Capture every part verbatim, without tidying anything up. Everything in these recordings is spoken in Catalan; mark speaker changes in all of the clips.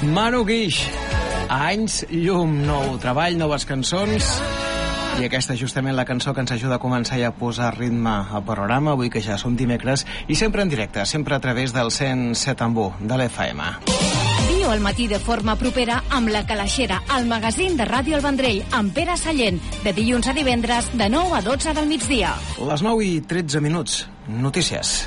Speaker 1: Manu Guix, anys llum, nou treball, noves cançons, i aquesta justament la cançó que ens ajuda a començar i a posar ritme al programa, avui que ja som dimecres, i sempre en directe, sempre a través del cent set coma u de l'F M.
Speaker 2: Viu al matí de forma propera amb La Calaixera, el magazín de Ràdio El Vendrell, amb Pere Sallent, de dilluns a divendres, de nou a dotze del migdia.
Speaker 1: Les nou i tretze minuts, notícies.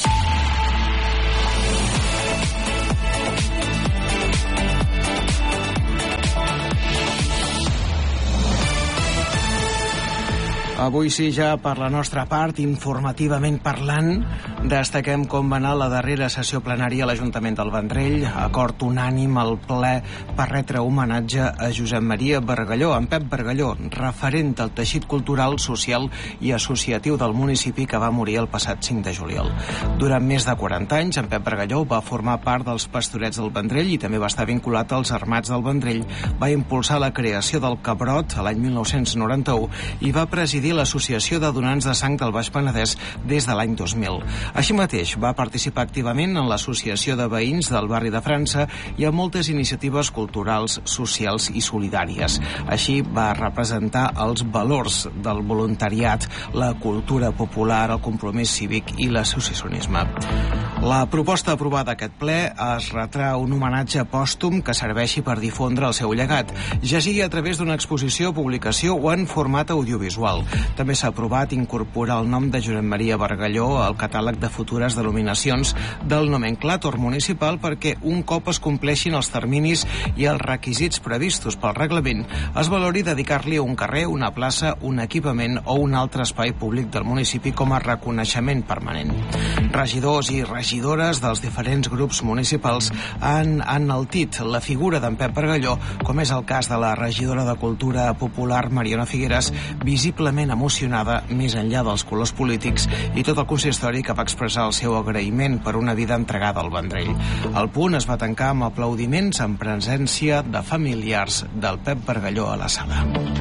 Speaker 1: Avui sí, ja per la nostra part, informativament parlant, destaquem com va anar la darrera sessió plenària a l'Ajuntament del Vendrell, acord unànim al ple per retre homenatge a Josep Maria Bargalló, en Pep Bargalló, referent del teixit cultural, social i associatiu del municipi que va morir el passat cinc de juliol. Durant més de quaranta anys, en Pep Bargalló va formar part dels Pastorets del Vendrell i també va estar vinculat als Armats del Vendrell, va impulsar la creació del Cabrot a l'any mil nou-cents noranta-u i va presidir l'Associació de Donants de Sang del Baix Penedès des de l'any dos mil. Així mateix, va participar activament en l'Associació de Veïns del Barri de França i en moltes iniciatives culturals, socials i solidàries. Així va representar els valors del voluntariat, la cultura popular, el compromís cívic i l'associacionisme. La proposta aprovada aquest ple es retrà un homenatge pòstum que serveixi per difondre el seu llegat, ja sigui a través d'una exposició, publicació o en format audiovisual. També s'ha aprovat incorporar el nom de Josep Maria Bargalló al catàleg de futures denominacions del nomenclàtor municipal perquè un cop es compleixin els terminis i els requisits previstos pel reglament es valori dedicar-li un carrer, una plaça, un equipament o un altre espai públic del municipi com a reconeixement permanent. Regidors i regidores dels diferents grups municipals han enaltit la figura d'en Pep Bargalló, com és el cas de la regidora de Cultura Popular Mariona Figueres, visiblement emocionada més enllà dels colors polítics, i tot el consistori que va expressar el seu agraïment per una vida entregada al Vendrell. El punt es va tancar amb aplaudiments en presència de familiars del Pep Bargalló a la sala.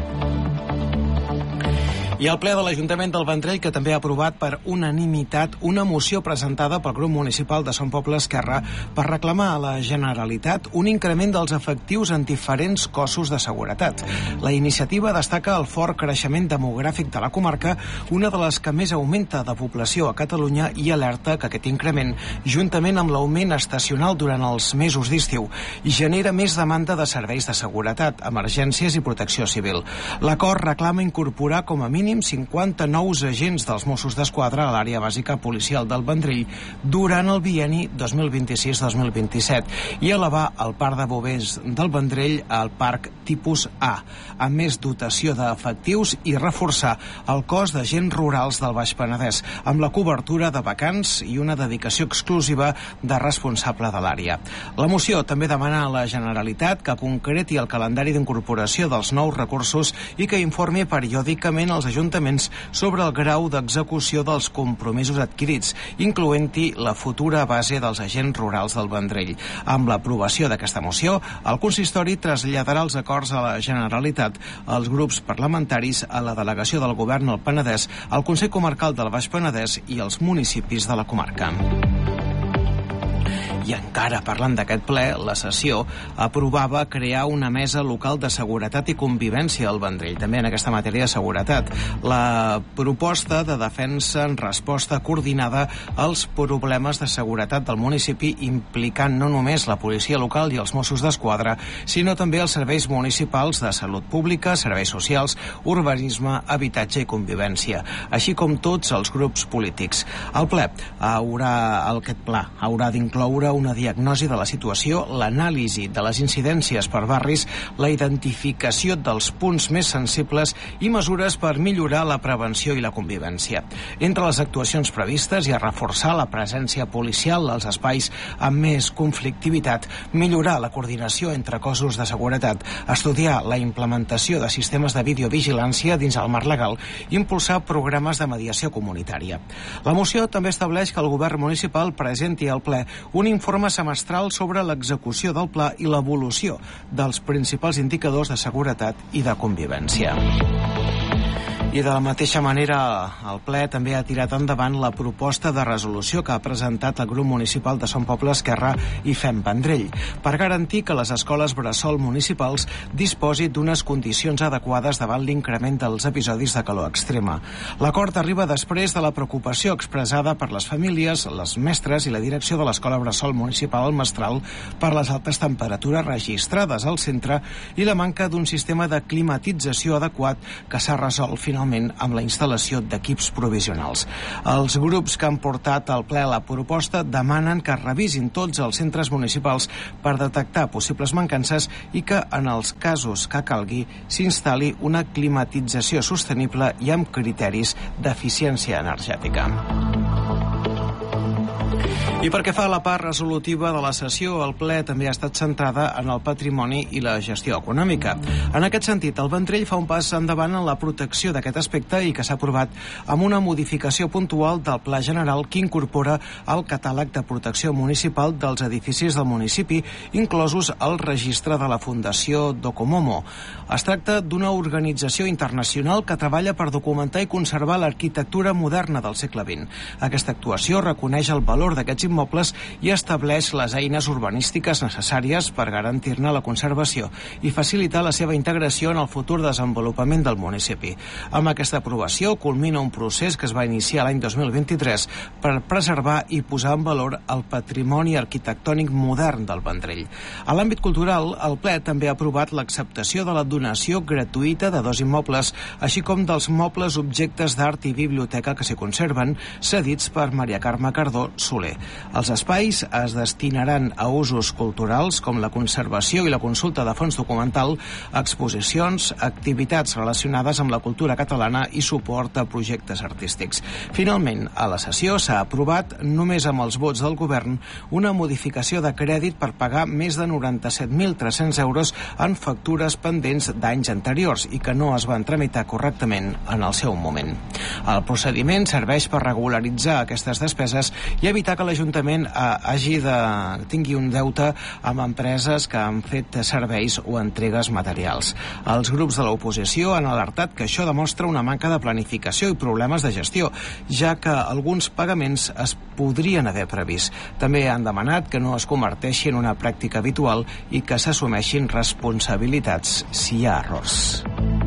Speaker 1: I el ple de l'Ajuntament del Vendrell, que també ha aprovat per unanimitat una moció presentada pel grup municipal de Son Poble Esquerra per reclamar a la Generalitat un increment dels efectius en diferents cossos de seguretat. La iniciativa destaca el fort creixement demogràfic de la comarca, una de les que més augmenta de població a Catalunya, i alerta que aquest increment, juntament amb l'augment estacional durant els mesos d'estiu, genera més demanda de serveis de seguretat, emergències i protecció civil. L'acord reclama incorporar com a mínim cinquanta nous agents dels Mossos d'Esquadra a l'àrea bàsica policial del Vendrell durant el bienni dos mil vint-i-sis dos mil vint-i-set i elevar el parc de bombers del Vendrell al parc tipus A, amb més dotació d'efectius, i reforçar el cos d'agents rurals del Baix Penedès, amb la cobertura de vacants i una dedicació exclusiva de responsable de l'àrea. La moció també demana a la Generalitat que concreti el calendari d'incorporació dels nous recursos i que informi periòdicament als ajuntaments sobre el grau d'execució dels compromisos adquirits, incloent-hi la futura base dels agents rurals del Vendrell. Amb l'aprovació d'aquesta moció, el consistori traslladarà els acords a la Generalitat, als grups parlamentaris, a la delegació del Govern al Penedès, al Consell Comarcal del Baix Penedès i als municipis de la comarca. I encara parlant d'aquest ple, la sessió aprovava crear una mesa local de seguretat i convivència al Vendrell, també en aquesta matèria de seguretat. La proposta de defensa en resposta coordinada als problemes de seguretat del municipi, implicant no només la policia local i els Mossos d'Esquadra, sinó també els serveis municipals de salut pública, serveis socials, urbanisme, habitatge i convivència, així com tots els grups polítics. El ple haurà, aquest pla haurà d'incloure una diagnosi de la situació, l'anàlisi de les incidències per barris, la identificació dels punts més sensibles i mesures per millorar la prevenció i la convivència. Entre les actuacions previstes hi ha reforçar la presència policial als espais amb més conflictivitat, millorar la coordinació entre cossos de seguretat, estudiar la implementació de sistemes de videovigilància dins el marc legal i impulsar programes de mediació comunitària. La moció també estableix que el govern municipal presenti al ple un informe informe semestral sobre l'execució del pla i l'evolució dels principals indicadors de seguretat i de convivència. I de la mateixa manera, el ple també ha tirat endavant la proposta de resolució que ha presentat el grup municipal de Som Poble, Esquerra i Fem Vendrell per garantir que les escoles bressol municipals disposin d'unes condicions adequades davant l'increment dels episodis de calor extrema. L'acord arriba després de la preocupació expressada per les famílies, les mestres i la direcció de l'escola bressol municipal El Mestral per les altes temperatures registrades al centre i la manca d'un sistema de climatització adequat que s'ha resolt finalment amb la instal·lació d'equips provisionals. Els grups que han portat al ple la proposta demanen que es revisin tots els centres municipals per detectar possibles mancances i que, en els casos que calgui, s'instal·li una climatització sostenible i amb criteris d'eficiència energètica. I perquè fa la part resolutiva de la sessió, el ple també ha estat centrada en el patrimoni i la gestió econòmica. En aquest sentit, el Vendrell fa un pas endavant en la protecció d'aquest aspecte i que s'ha aprovat amb una modificació puntual del Pla General que incorpora el catàleg de protecció municipal dels edificis del municipi, inclosos el registre de la Fundació Docomomo. Es tracta d'una organització internacional que treballa per documentar i conservar l'arquitectura moderna del segle vint. Aquesta actuació reconeix el valor d'aquests immobles i estableix les eines urbanístiques necessàries per garantir-ne la conservació i facilitar la seva integració en el futur desenvolupament del municipi. Amb aquesta aprovació culmina un procés que es va iniciar l'any dos mil vint-i-tres per preservar i posar en valor el patrimoni arquitectònic modern del Vendrell. A l'àmbit cultural, el ple també ha aprovat l'acceptació de la donació gratuïta de dos immobles, així com dels mobles objectes d'art i biblioteca que s'hi conserven, cedits per Maria Carme Cardó Soler. Els espais es destinaran a usos culturals com la conservació i la consulta de fons documental, exposicions, activitats relacionades amb la cultura catalana i suport a projectes artístics. Finalment, a la sessió s'ha aprovat, només amb els vots del govern, una modificació de crèdit per pagar més de noranta-set mil tres-cents euros en factures pendents d'anys anteriors i que no es van tramitar correctament en el seu moment. El procediment serveix per regularitzar aquestes despeses i evitar que l'Ajuntament hagi de tingui un deute amb empreses que han fet serveis o entregues materials. Els grups de l'oposició han alertat que això demostra una manca de planificació i problemes de gestió, ja que alguns pagaments es podrien haver previst. També han demanat que no es converteixi en una pràctica habitual i que s'assumeixin responsabilitats si hi ha errors.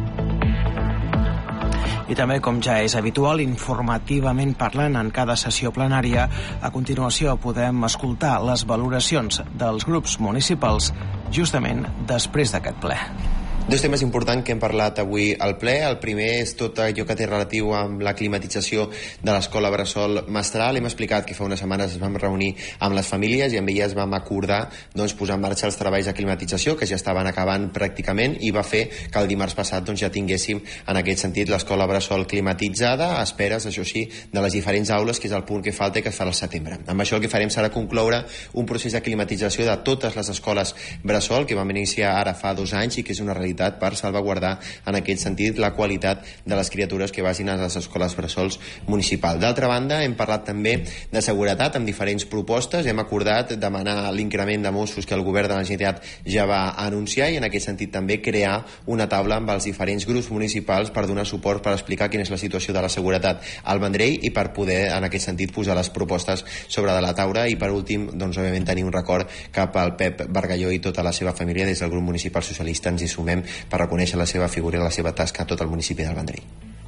Speaker 1: I també, com ja és habitual, informativament parlant en cada sessió plenària, a continuació podem escoltar les valoracions dels grups municipals justament després d'aquest ple.
Speaker 3: Dos temes importants que hem parlat avui al ple. El primer és tot allò que té relatiu amb la climatització de l'escola bressol Mestral. Hem explicat que fa unes setmanes es vam reunir amb les famílies i amb elles vam acordar doncs, posar en marxa els treballs de climatització que ja estaven acabant pràcticament i va fer que el dimarts passat doncs, ja tinguéssim en aquest sentit l'escola bressol climatitzada a esperes, això sí, de les diferents aules, que és el punt que falta i que es farà al setembre. Amb això el que farem serà concloure un procés de climatització de totes les escoles bressol que vam iniciar ara fa dos anys i que és una realitat per salvaguardar en aquest sentit la qualitat de les criatures que vagin a les escoles bressols municipals. D'altra banda, hem parlat també de seguretat amb diferents propostes. Hem acordat demanar l'increment de Mossos que el govern de la Generalitat ja va anunciar i en aquest sentit també crear una taula amb els diferents grups municipals per donar suport, per explicar quina és la situació de la seguretat al Vendrell i per poder en aquest sentit posar les propostes sobre de la taula i per últim, doncs òbviament tenir un record cap al Pep Bargalló i tota la seva família. Des del grup municipal socialista ens hi sumem per reconèixer la seva figura i la seva tasca a tot el municipi del Vendrell.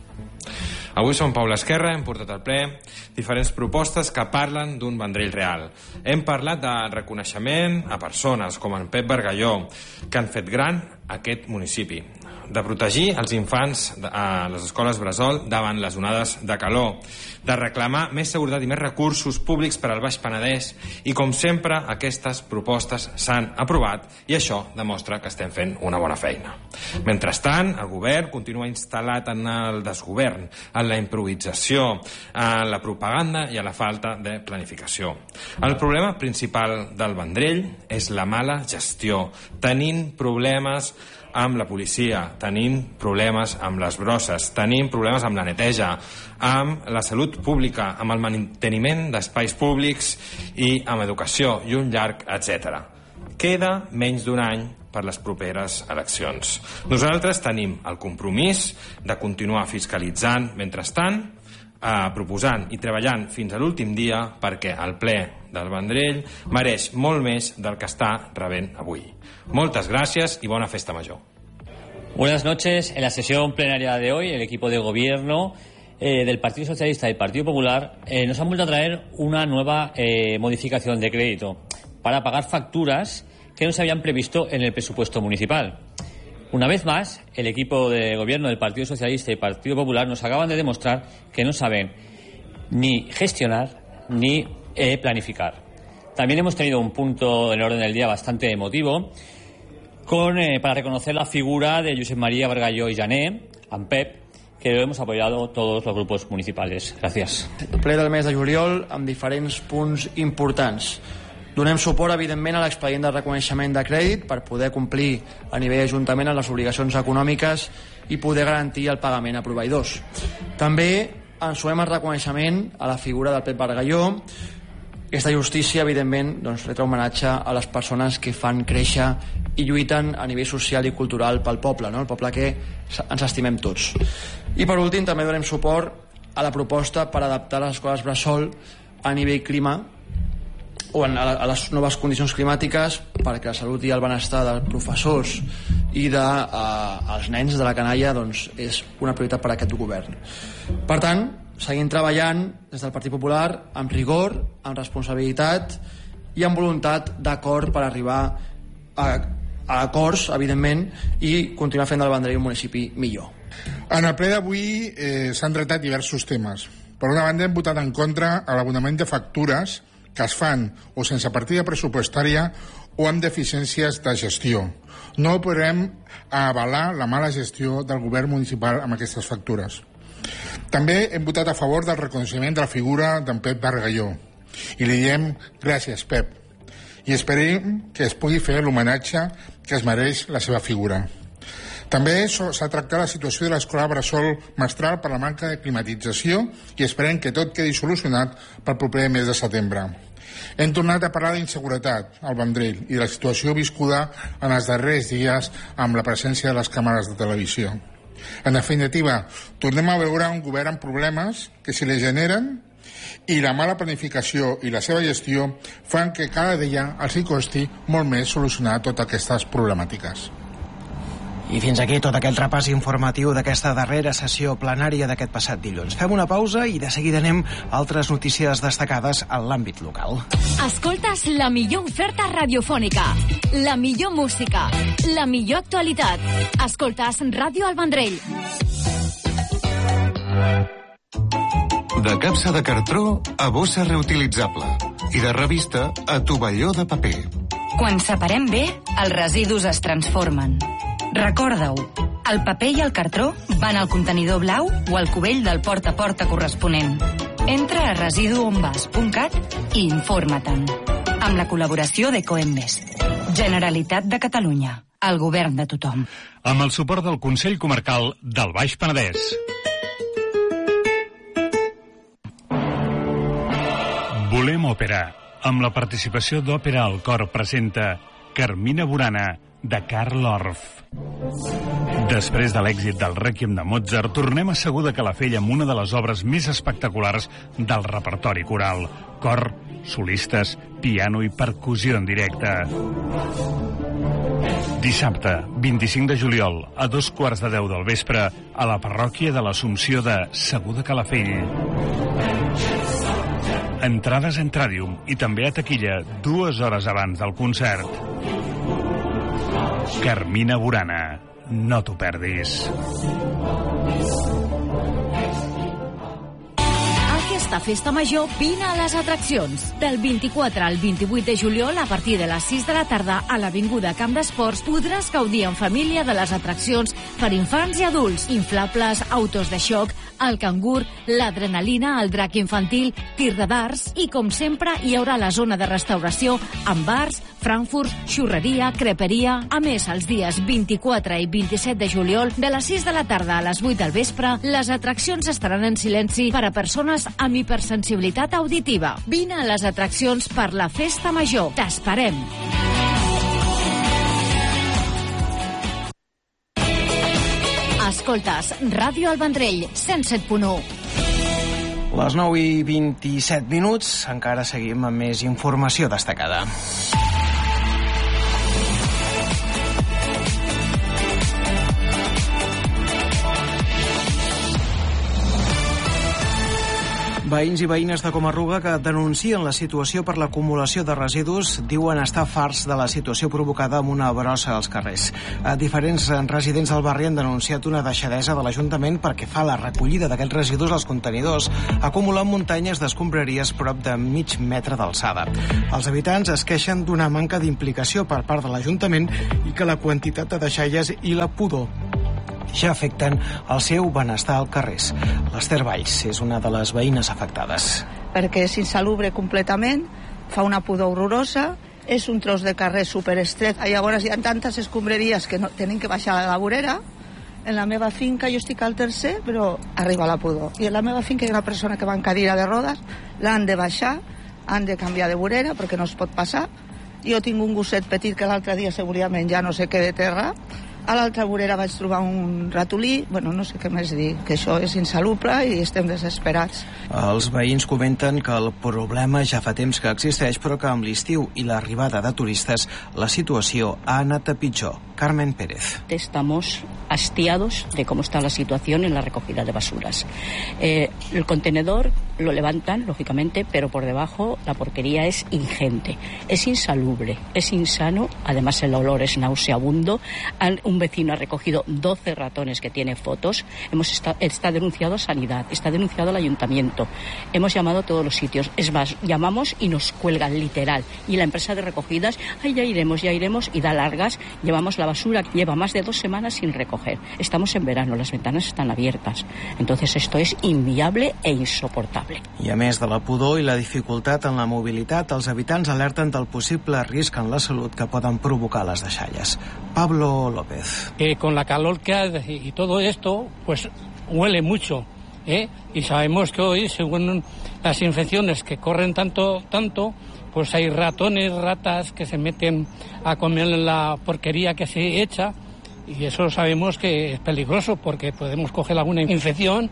Speaker 4: Avui som Poble Esquerra, hem portat al ple diferents propostes que parlen d'un Vendrell real. Hem parlat de reconeixement a persones com en Pep Bargalló, que han fet gran aquest municipi, de protegir els infants a les escoles bressol davant les onades de calor, de reclamar més seguretat i més recursos públics per al Baix Penedès i, com sempre, aquestes propostes s'han aprovat i això demostra que estem fent una bona feina. Mentrestant, el govern continua instal·lat en el desgovern, en la improvisació, en la propaganda i a la falta de planificació. El problema principal del Vendrell és la mala gestió, tenint problemes amb la policia, tenim problemes amb les brosses, tenim problemes amb la neteja, amb la salut pública, amb el manteniment d'espais públics i amb educació i un llarg etcètera. Queda menys d'un any per les properes eleccions. Nosaltres tenim el compromís de continuar fiscalitzant mentrestant, eh, proposant i treballant fins a l'últim dia perquè el ple del Vendrell mereix molt més del que està rebent avui. Moltes gràcies i bona festa major.
Speaker 5: Buenas noches. En la sesión plenaria de hoy, el equipo de gobierno eh, del Partido Socialista y del Partido Popular eh, nos han vuelto a traer una nueva eh, modificación de crédito para pagar facturas que no se habían previsto en el presupuesto municipal. Una vez más, el equipo de gobierno del Partido Socialista y Partido Popular nos acaban de demostrar que no saben ni gestionar ni eh, planificar. También hemos tenido un punto en el orden del día bastante emotivo con, eh, para reconocer la figura de Josep María Bargalló i Jané, en Pep, que lo hemos apoyado todos los grupos municipales. Gràcies.
Speaker 6: Ple del mes de juliol amb diferents punts importants. Donem suport, evidentment, a l'expedient de reconeixement de crèdit per poder complir a nivell ajuntament amb les obligacions econòmiques i poder garantir el pagament a proveïdors. També ens sumem al reconeixement a la figura del Pep Bargalló. Aquesta justícia, evidentment, doncs, retre homenatge a les persones que fan créixer i lluiten a nivell social i cultural pel poble, no? El poble que ens estimem tots. I per últim també donem suport a la proposta per adaptar les escoles bressol a nivell clima o a les noves condicions climàtiques perquè la salut i el benestar dels professors i dels eh, nens de la canalla doncs, és una prioritat per a aquest govern. Per tant, seguim treballant des del Partit Popular amb rigor, amb responsabilitat i amb voluntat d'acord per arribar a, a acords, evidentment, i continuar fent del Vendrell un municipi millor.
Speaker 7: En el ple d'avui eh, s'han tractat diversos temes. Per una banda, hem votat en contra a l'abonament de factures que es fan o sense partida pressupostària o amb deficiències de gestió. No podrem avalar la mala gestió del govern municipal amb aquestes factures. També hem votat a favor del reconeixement de la figura d'en Pep Bargalló i li diem gràcies, Pep, i esperem que es pugui fer l'homenatge que es mereix la seva figura. També s'ha tractat la situació de l'escola bressol Mestral per la manca de climatització i esperem que tot quedi solucionat pel proper mes de setembre. Hem tornat a parlar d'inseguretat al Vendrell i de la situació viscuda en els darrers dies amb la presència de les càmeres de televisió. En definitiva, tornem a veure un govern amb problemes que si les generen i la mala planificació i la seva gestió fan que cada dia els hi costi molt més solucionar totes aquestes problemàtiques.
Speaker 1: I fins aquí tot aquest repàs informatiu d'aquesta darrera sessió plenària d'aquest passat dilluns. Fem una pausa i de seguida anem a altres notícies destacades en l'àmbit local.
Speaker 2: Escoltes la millor oferta radiofònica, la millor música, la millor actualitat. Escoltes Ràdio El Vendrell.
Speaker 8: De capsa de cartró a bossa reutilitzable i de revista a tovalló de paper.
Speaker 9: Quan separem bé, els residus es transformen. Recorda-ho, el paper i el cartró van al contenidor blau o al cubell del porta a porta corresponent. Entra a residuonvas punt cat i informa-te'n. Amb la col·laboració d'Ecoembes. Generalitat de Catalunya. El govern de tothom.
Speaker 10: Amb el suport del Consell Comarcal del Baix Penedès. Volem òpera. Amb la participació d'Òpera al Cor presenta Carmina Burana, de Karl Orff. Després de l'èxit del Rèquiem de Mozart, tornem a Segur de Calafell amb una de les obres més espectaculars del repertori coral. Cor, solistes, piano i percussió en directe. Dissabte, vint-i-cinc de juliol, a dos quarts de deu del vespre, a la parròquia de l'Assumpció de Segur de Calafell. Entrades a Entradium i també a taquilla dues hores abans del concert. Carmina Burana, no t'ho perdis.
Speaker 2: Aquesta festa major vine a les atraccions. Del vint-i-quatre al vint-i-vuit de juliol, a partir de les sis de la tarda, a l'Avinguda Camp d'Esports, podràs gaudir en família de les atraccions per infants i adults. Inflables, autos de xoc, el cangur, l'adrenalina, el drac infantil, tir de darts i, com sempre, hi haurà la zona de restauració amb bars, frankfurt, xurreria, creperia. A més, els dies vint-i-quatre i vint-i-set de juliol, de les sis de la tarda a les vuit del vespre, les atraccions estaran en silenci per a persones amb hipersensibilitat auditiva. Vine a les atraccions per la festa major. T'esperem! Escoltes Ràdio El Vendrell, cent set punt u.
Speaker 1: Les nou i vint-i-set minuts, encara seguim amb més informació destacada. Veïns i veïnes de Comarruga que denuncien la situació per l'acumulació de residus diuen estar farts de la situació provocada amb una brossa als carrers. A diferents residents del barri han denunciat una deixadesa de l'Ajuntament perquè fa la recollida d'aquests residus als contenidors, acumulant muntanyes d'escombraries prop de mig metre d'alçada. Els habitants es queixen d'una manca d'implicació per part de l'Ajuntament i que la quantitat de deixalles i la pudor ja afecten el seu benestar al carrers. L'Ester Valls és una de les veïnes afectades.
Speaker 11: Perquè és insalubre completament, fa una pudor horrorosa, és un tros de carrer superestret, llavors hi ha tantes escombraries que no, tenen que baixar a la vorera. En la meva finca jo estic al tercer, però arriba la pudor. I en la meva finca hi ha una persona que va en cadira de rodes, l'han de baixar, han de canviar de vorera perquè no es pot passar. Jo tinc un gosset petit que l'altre dia segurament ja no sé què de terra. A l'altra vorera vaig trobar un ratolí, bueno, no sé què més dir, que això és insalubre i estem desesperats.
Speaker 1: Els veïns comenten que el problema ja fa temps que existeix, però que amb l'estiu i l'arribada de turistes la situació ha anat a pitjor. Carmen Pérez.
Speaker 12: Estamos hastiados de cómo está la situación en la recogida de basuras. Eh, el contenedor lo levantan, lógicamente, pero por debajo la porquería es ingente. Es insalubre, es insano, además el olor es nauseabundo. Un vecino ha recogido doce ratones que tiene fotos. Hemos está, está denunciado a Sanidad, está denunciado al Ayuntamiento. Hemos llamado a todos los sitios. Es más, llamamos y nos cuelgan literal. Y la empresa de recogidas, ay, ya iremos, ya iremos, y da largas. Llevamos la basura, lleva más de dos semanas sin recoger. Estamos en verano, las ventanas están abiertas. Entonces esto es inviable e insoportable.
Speaker 1: I a més de la pudor i la dificultat en la mobilitat, els habitants alerten del possible risc en la salut que poden provocar les deixalles. Pablo López.
Speaker 13: Eh, con la calor que hace y todo esto, pues huele mucho, ¿eh? Y sabemos que hoy, según las infecciones que corren tanto, tanto, pues hay ratones, ratas que se meten a comer la porquería que se echa, y eso sabemos que es peligroso porque podemos coger alguna infección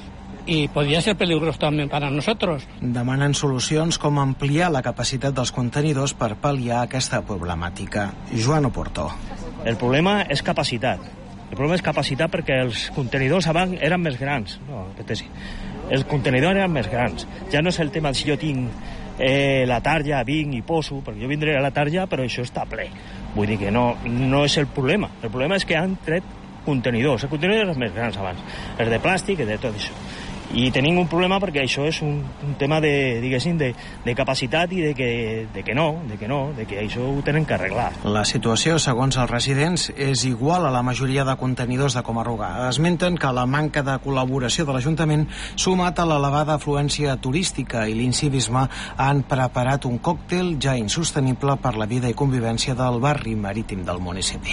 Speaker 13: i podria ser peligrós també per a nosaltres.
Speaker 1: Demanen solucions com ampliar la capacitat dels contenidors per pal·liar aquesta problemàtica. Joan Oporto.
Speaker 14: El problema és capacitat. El problema és capacitat perquè els contenidors abans eren més grans. No, repeteixi. Els contenidors eren més grans. Ja no és el tema de si jo tinc eh, la tarja, vinc i poso, perquè jo vindré a la tarja, però això està ple. Vull dir que no, no és el problema. El problema és que han tret contenidors. Els contenidors eren més grans abans. Els de plàstic i de tot això. I tenim un problema perquè això és un, un tema de, diguéssim, de, de capacitat i de que, de que no, de que no, de que això ho tenen que arreglar.
Speaker 1: La situació, segons els residents, és igual a la majoria de contenidors de Comarruga. Esmenten que la manca de col·laboració de l'Ajuntament, sumat a l'elevada afluència turística i l'incivisme, han preparat un còctel ja insostenible per la vida i convivència del barri marítim del municipi.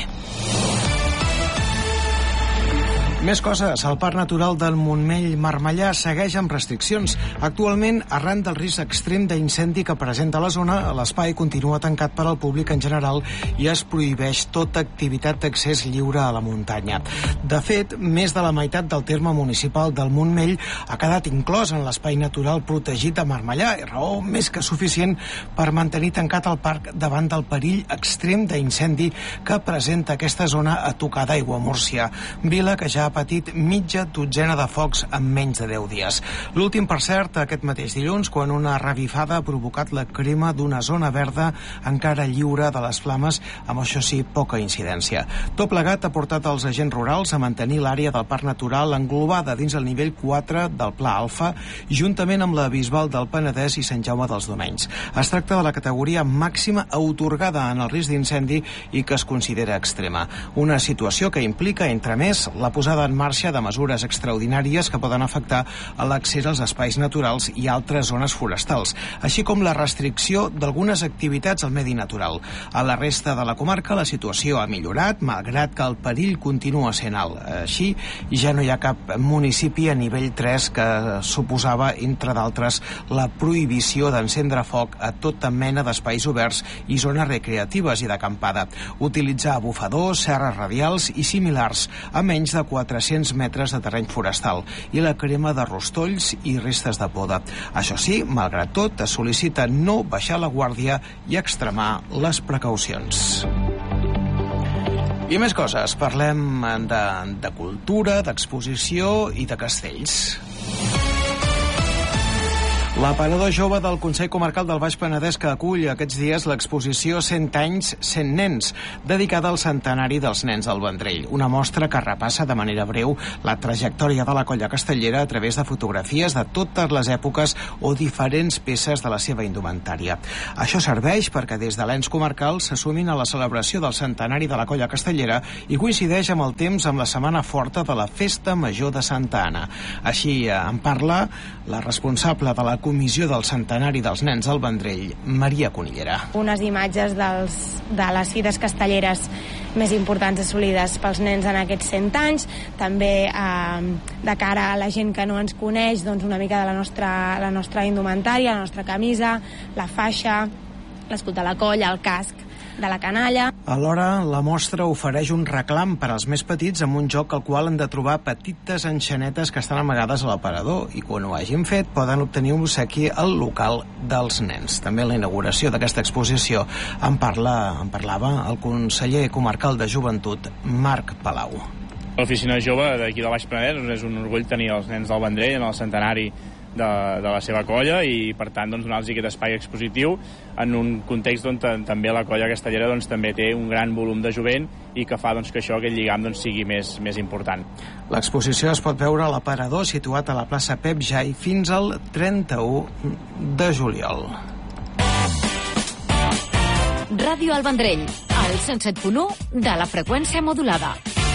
Speaker 1: Més coses. El Parc Natural del Montmell-Marmellà segueix amb restriccions. Actualment, arran del risc extrem d'incendi que presenta la zona, l'espai continua tancat per al públic en general i es prohibeix tota activitat d'accés lliure a la muntanya. De fet, més de la meitat del terme municipal del Montmell ha quedat inclòs en l'espai natural protegit de Marmellà, raó més que suficient per mantenir tancat el parc davant del perill extrem d'incendi que presenta aquesta zona a tocar d'aigua Múrcia, vila que ja ha patit mitja dotzena de focs en menys de deu dies. L'últim, per cert, aquest mateix dilluns, quan una revifada ha provocat la crema d'una zona verda encara lliure de les flames, amb això sí, poca incidència. Tot plegat ha portat els agents rurals a mantenir l'àrea del Parc Natural englobada dins el nivell quatre del Pla Alfa, juntament amb la Bisbal del Penedès i Sant Jaume dels Domenys. Es tracta de la categoria màxima atorgada en el risc d'incendi i que es considera extrema. Una situació que implica, entre més, la posada en marxa de mesures extraordinàries que poden afectar a l'accés als espais naturals i altres zones forestals, així com la restricció d'algunes activitats al medi natural. A la resta de la comarca la situació ha millorat, malgrat que el perill continua sent alt. Així, ja no hi ha cap municipi a nivell tres que suposava, entre d'altres, la prohibició d'encendre foc a tota mena d'espais oberts i zones recreatives i d'acampada, utilitzar bufadors, serres radials i similars a menys de quatre quatre-cents metres de terreny forestal i la crema de rostolls i restes de poda. Això sí, malgrat tot, es sol·licita no baixar la guàrdia i extremar les precaucions. I més coses. Parlem de, de cultura, d'exposició i de castells. L'aparador jove del Consell Comarcal del Baix Penedès que acull aquests dies l'exposició cent anys, cent nens, dedicada al centenari dels nens del Vendrell. Una mostra que repassa de manera breu la trajectòria de la colla castellera a través de fotografies de totes les èpoques o diferents peces de la seva indumentària. Això serveix perquè des de l'ens comarcal s'assumin a la celebració del centenari de la colla castellera i coincideix amb el temps amb la setmana forta de la Festa Major de Santa Anna. Així en parla la responsable de la Comissió del Centenari dels Nens del Vendrell, Maria Conillera.
Speaker 15: Unes imatges dels, de les fites castelleres més importants assolides pels nens en aquests cent anys, també eh, de cara a la gent que no ens coneix, doncs una mica de la nostra, la nostra indumentària, la nostra camisa, la faixa, l'escut de la colla, el casc de la canalla.
Speaker 1: Alhora, la mostra ofereix un reclam per als més petits amb un joc al qual han de trobar petites enxanetes que estan amagades a l'aparador i quan ho hagin fet poden obtenir un obsequi al local dels nens. També a la inauguració d'aquesta exposició en, parla, en parlava el conseller comarcal de Joventut, Marc Palau.
Speaker 16: L'oficina jove d'aquí del Baix Penedès és un orgull tenir els nens del Vendrell en el centenari de, de la seva colla i per tant doncs, donar-los aquest espai expositiu en un context on també la colla castellera doncs, també té un gran volum de jovent i que fa doncs, que això, aquest lligam doncs, sigui més, més important.
Speaker 1: L'exposició es pot veure a l'aparador situat a la plaça Pep Jai fins al trenta-u de juliol.
Speaker 2: Ràdio El Vendrell, al cent set punt u de la freqüència modulada.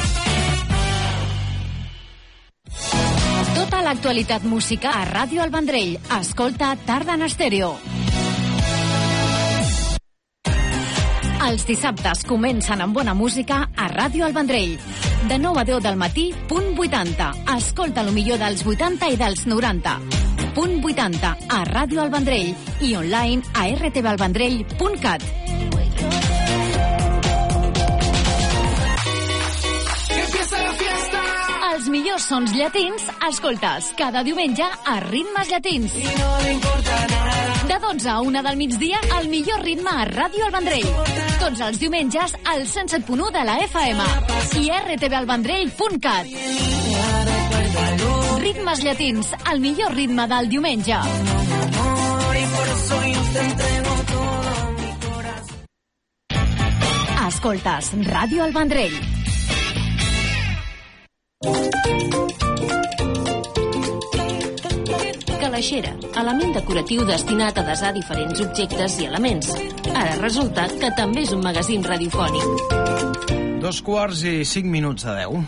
Speaker 2: Tota l'actualitat musical a Ràdio El Vendrell. Escolta Tarda en Estèreo. Els dissabtes comencen amb bona música a Ràdio El Vendrell. De nou a deu del matí, punt vuitanta. Escolta el millor dels vuitanta i dels noranta. Punt vuitanta a Ràdio El Vendrell i online a r t v el vendrell punt cat. Els millors sons llatins, escoltes cada diumenge a Ritmes Llatins. De dotze a una del migdia, el millor ritme a Ràdio El Vendrell. Tots els diumenges al cent set punt u de la F M i r t v el vendrell punt cat. Ritmes Llatins, el millor ritme del diumenge. Escoltes Ràdio El Vendrell. Calaixera, element decoratiu destinat a desar diferents objectes i elements. Ara resulta que també és un magazín radiofònic.
Speaker 1: Dos quarts i cinc minuts de deu.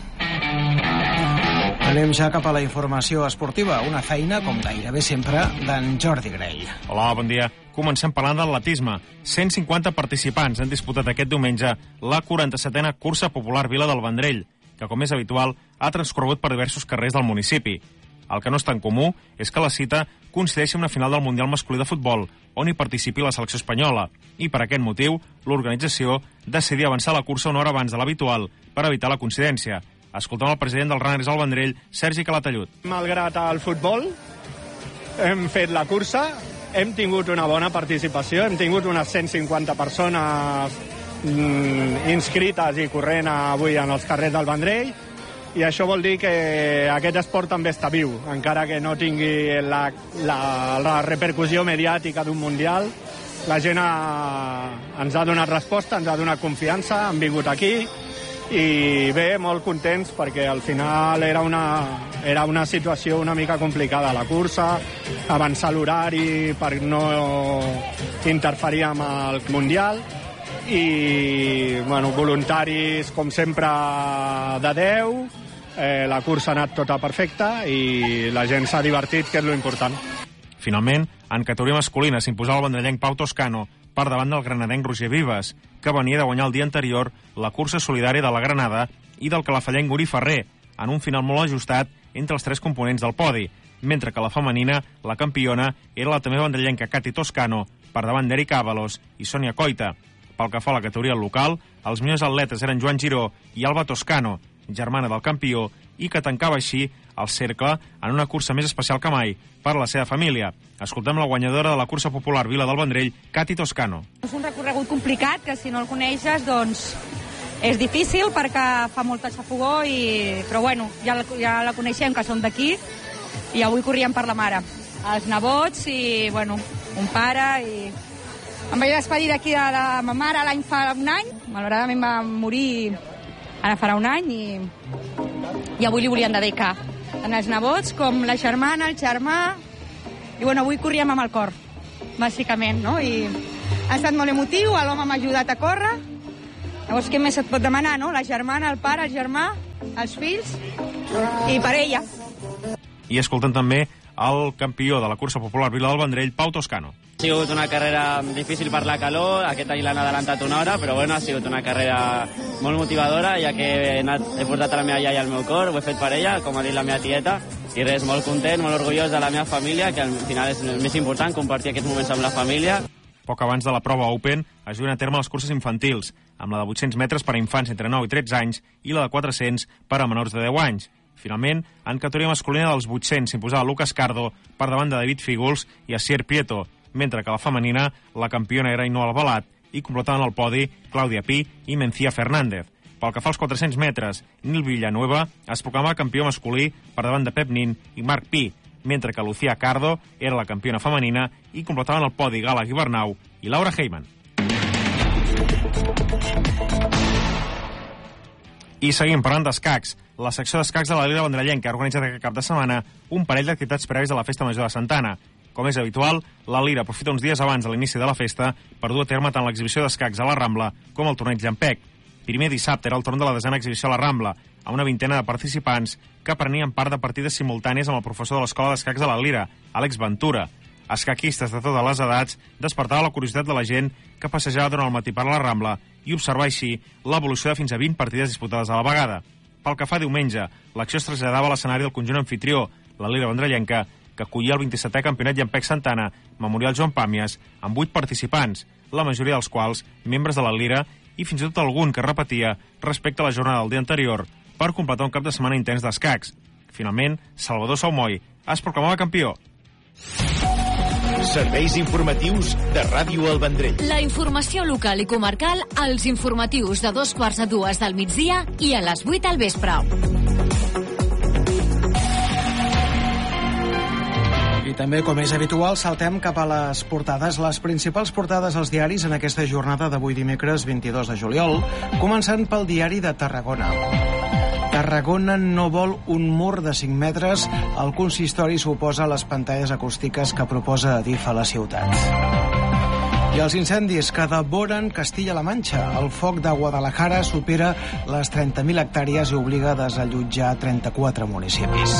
Speaker 1: Anem ja cap a la informació esportiva, una feina, com gairebé sempre, d'en Jordi Grell.
Speaker 17: Hola, bon dia. Comencem parlant d'atletisme. cent cinquanta participants han disputat aquest diumenge la quaranta-setena cursa popular Vila del Vendrell, que, com és habitual, ha transcorregut per diversos carrers del municipi. El que no és tan comú és que la cita coincideixi amb una final del Mundial masculí de futbol, on hi participi la selecció espanyola, i per aquest motiu l'organització decidí avançar la cursa una hora abans de l'habitual per evitar la coincidència. Escoltem el president del Runners al Vendrell, Sergi Calatayud.
Speaker 18: Malgrat el futbol, hem fet la cursa, hem tingut una bona participació, hem tingut unes cent cinquanta persones mm, inscrites i corrent avui en els carrers del Vendrell, i això vol dir que aquest esport també està viu, encara que no tingui la, la, la repercussió mediàtica d'un mundial. La gent ha, ens ha donat resposta, ens ha donat confiança, han vingut aquí i bé, molt contents perquè al final era una, era una situació una mica complicada la cursa, avançar l'horari per no interferir amb el Mundial i bueno, voluntaris com sempre de deu, eh, la cursa ha anat tota perfecta i la gent s'ha divertit, que és lo important.
Speaker 17: Finalment, en categoria masculina s'imposava el vendrellenc Pau Toscano per davant del granadenc Roger Vives, que venia de guanyar el dia anterior la cursa solidària de la Granada i del calafallenc Uri Ferrer, en un final molt ajustat entre els tres components del podi, mentre que la femenina, la campiona, era la també vendrellenca Cati Toscano, per davant d'Eric Ábalos i Sònia Coita. Pel que fa a la categoria local, els millors atletes eren Joan Giró i Alba Toscano, germana del campió, i que tancava així el cercle en una cursa més especial que mai per a la seva família. Escoltem la guanyadora de la cursa popular Vila del Vendrell, Cati Toscano.
Speaker 19: És un recorregut complicat que si no el coneixes doncs és difícil perquè fa molta xafogó, i... però bueno, ja la, ja la coneixem, que som d'aquí, i avui corríem per la mare. Els nebots i, bueno, un pare i... Em vaig despedir d'aquí de la meva mare l'any fa un any, malauradament va morir ara farà un any, i, i avui li volien dedicar tant els nebots com la germana, el germà, i bueno, avui corríem amb el cor, bàsicament, no? I ha estat molt emotiu, l'home m'ha ajudat a córrer. Llavors, què més et pot demanar, no? La germana, el pare, el germà, els fills, i per ella.
Speaker 17: I escolten també el campió de la cursa popular Vila del Vendrell, Pau Toscano.
Speaker 20: Ha sigut una carrera difícil per la calor, aquest any l'han adelantat una hora, però bueno, ha sigut una carrera molt motivadora, ja que he, anat, he portat a la meva iaia al meu cor, ho he fet per ella, com ha dit la meva tieta, i res, molt content, molt orgullós de la meva família, que al final és el més important, compartir aquests moments amb la família.
Speaker 17: Poc abans de la prova Open es duen a terme les curses infantils, amb la de vuit-cents metres per a infants entre nou i tretze anys i la de quatre-cents per a menors de deu anys. Finalment, en categoria masculina dels vuit-cents s'imposava Lucas Cardo per davant de David Fígols i Asier Prieto, mentre que la femenina la campiona era Ainhoa Albalat i completaven el podi Clàudia Pi i Mencía Fernández. Pel que fa als quatre-cents metres, Nil Villanueva es proclamava campió masculí per davant de Pep Nin i Marc Pi, mentre que Lucía Cardo era la campiona femenina i completaven el podi Gala Guibernau i Laura Heyman. I seguim parlant d'escacs. La secció d'escacs de la Lira Vendrellenca ha organitzat aquest cap de setmana un parell d'activitats prèvies a la Festa Major de Santana. Com és habitual, la Lira aprofita uns dies abans de l'inici de la festa per dur a terme tant l'exhibició d'escacs a la Rambla com el torneig Llampec. Primer dissabte era el torn de la desena exhibició a la Rambla, amb una vintena de participants que prenien part de partides simultànies amb el professor de l'Escola d'Escacs de la Lira, Àlex Ventura. Escaquistes de totes les edats despertava la curiositat de la gent que passejava durant el matí per la Rambla i observar així l'evolució de fins a vint partides disputades a la vegada. Pel que fa diumenge, l'acció es traslladava a l'escenari del conjunt anfitrió, la Lira Vendrellenca, que acollia el vint-i-setè Campionat Llampec Santana, Memorial Joan Pàmies, amb vuit participants, la majoria dels quals membres de la Lira i fins i tot algun que repetia respecte a la jornada del dia anterior per completar un cap de setmana intens d'escacs. Finalment, Salvador Saumoy es proclamava campió.
Speaker 21: Serveis informatius de Ràdio El Vendrell.
Speaker 2: La informació local i comarcal als informatius de dos quarts a dues del migdia i a les vuit al vespre.
Speaker 1: I també, com és habitual, saltem cap a les portades. Les principals portades als diaris en aquesta jornada d'avui dimecres vint-i-dos de juliol, començant pel diari de Tarragona. Tarragona no vol un mur de cinc metres. El consistori s'oposa a les pantalles acústiques que proposa Adif a la ciutat. I els incendis que devoren Castilla-La Manxa. El foc de Guadalajara supera les trenta mil hectàrees i obliga a desallotjar trenta-quatre municipis.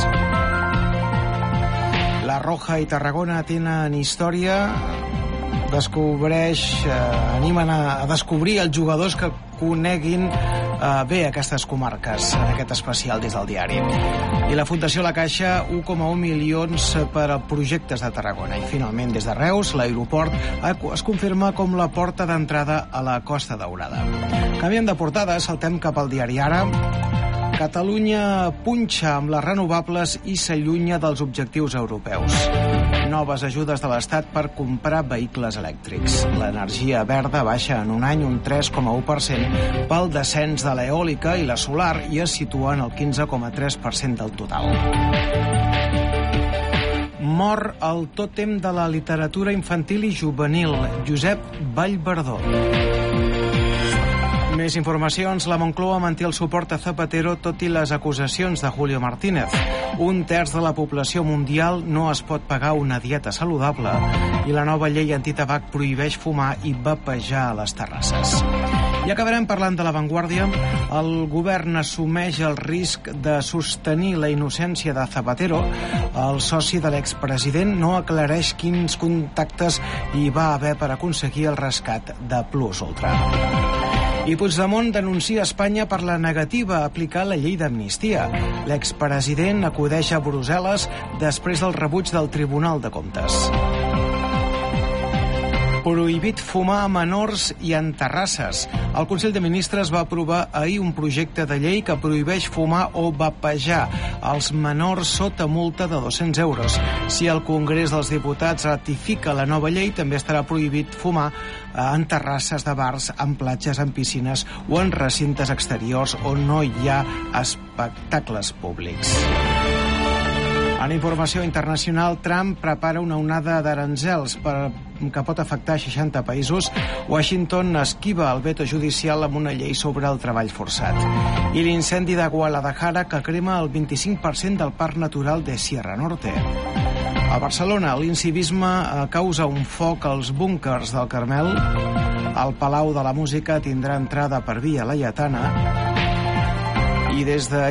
Speaker 1: La Roja i Tarragona tenen història. Descobreix, eh, animen a, a descobrir els jugadors que coneguin eh, bé aquestes comarques en aquest especial des del diari. I la Fundació La Caixa, un coma un milions per a projectes de Tarragona. I finalment, des de Reus, l'aeroport es confirma com la porta d'entrada a la Costa Daurada. Canviem de portada, saltem cap al diari Ara. Catalunya punxa amb les renovables i s'allunya dels objectius europeus. Noves ajudes de l'Estat per comprar vehicles elèctrics. L'energia verda baixa en un any un tres coma u per cent pel descens de l'eòlica i la solar i es situa en el quinze coma tres per cent del total. Mor el tòtem de la literatura infantil i juvenil, Josep Vallverdó. Més informacions. La Moncloa manté el suport a Zapatero tot i les acusacions de Julio Martínez. Un terç de la població mundial no es pot pagar una dieta saludable i la nova llei antitabac prohibeix fumar i vapejar a les terrasses. I acabarem parlant de La Vanguardia. El govern assumeix el risc de sostenir la innocència de Zapatero. El soci de l'expresident no aclareix quins contactes hi va haver per aconseguir el rescat de Plus Ultra. I Puigdemont denuncia Espanya per la negativa a aplicar la llei d'amnistia. L'expresident acudeix a Brussel·les després del rebuig del Tribunal de Comptes. Prohibit fumar a menors i en terrasses. El Consell de Ministres va aprovar ahir un projecte de llei que prohibeix fumar o vapejar als menors sota multa de dos-cents euros. Si el Congrés dels Diputats ratifica la nova llei, també estarà prohibit fumar en terrasses de bars, en platges, en piscines o en recintes exteriors on no hi ha espectacles públics. En informació internacional, Trump prepara una onada d'aranzels per, que pot afectar seixanta països. Washington esquiva el veto judicial amb una llei sobre el treball forçat. I l'incendi de Guadalajara, que crema el vint-i-cinc per cent del Parc Natural de Sierra Norte. A Barcelona, l'incivisme causa un foc als búnkers del Carmel. El Palau de la Música tindrà entrada per via laietana. I des de